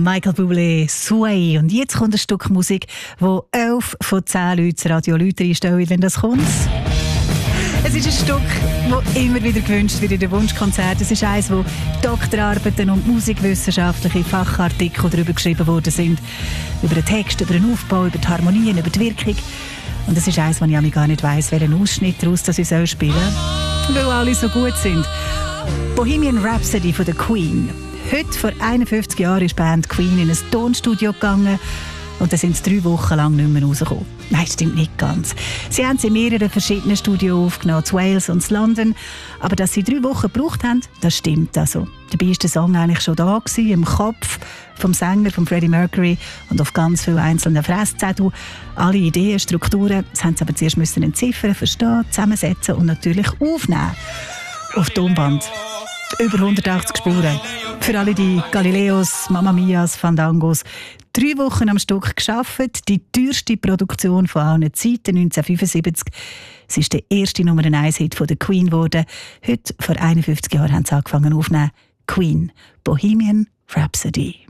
Michael Bublé, Sway. Und jetzt kommt ein Stück Musik, wo 11 von 10 Leuten das Radio Lüter einstellen, wenn das kommt. Es ist ein Stück, das immer wieder gewünscht wird in den Wunschkonzerten. Es ist eines, wo Doktorarbeiten und musikwissenschaftliche Fachartikel darüber geschrieben worden sind. Über den Text, über den Aufbau, über die Harmonien, über die Wirkung. Und es ist eines, wo ich gar nicht weiss, welchen Ausschnitt daraus ich spielen soll. Weil alle so gut sind. Bohemian Rhapsody von der Queen. Heute, vor 51 Jahren, ist die Band Queen in ein Tonstudio gegangen. Und dann sind sie 3 Wochen lang nicht mehr rausgekommen. Nein, das stimmt nicht ganz. Sie haben sie in mehreren verschiedenen Studios aufgenommen, in Wales und in London. Aber dass sie 3 Wochen gebraucht haben, das stimmt also. Dabei war der Song eigentlich schon da gewesen, im Kopf vom Sänger, von Freddie Mercury und auf ganz vielen einzelnen Fresszetteln. Alle Ideen, Strukturen, das haben sie aber zuerst müssen entziffern, verstehen, zusammensetzen und natürlich aufnehmen. Auf Tonband. Über 180 Spuren. Für alle die Galileos, Mamma Mias, Fandangos. 3 Wochen am Stück gearbeitet. Die teuerste Produktion von allen Zeiten, 1975. Es ist der erste Nummer-1-Hit von der Queen geworden. Heute, vor 51 Jahren, haben sie angefangen aufzunehmen. Queen, Bohemian Rhapsody.